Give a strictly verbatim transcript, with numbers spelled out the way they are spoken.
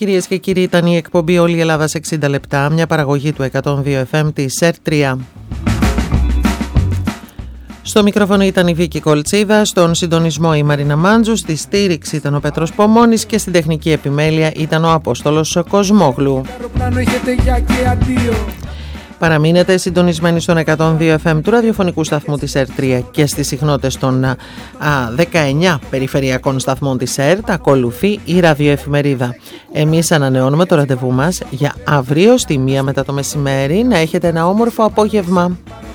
Κυρίες και κύριοι, ήταν η εκπομπή Όλη η Ελλάδα σε εξήντα λεπτά, μια παραγωγή του εκατόν δύο εφ εμ της ΕΡΤ τρία. Στο μικρόφωνο ήταν η Βίκη Κολτσίδα, στον συντονισμό η Μαρίνα Μάντζου, στη στήριξη ήταν ο Πέτρος Πομώνης και στην τεχνική επιμέλεια ήταν ο Απόστολος Κοσμόγλου. Παραμείνετε συντονισμένοι στον εκατόν δύο εφ εμ του ραδιοφωνικού σταθμού της ΕΡΤ τρία και στις συχνότητες των α, δεκαεννιά περιφερειακών σταθμών της ΕΡΤ. Ακολουθεί η ραδιοεφημερίδα. Εμείς ανανεώνουμε το ραντεβού μας για αύριο στη μία μετά το μεσημέρι. Να έχετε ένα όμορφο απόγευμα.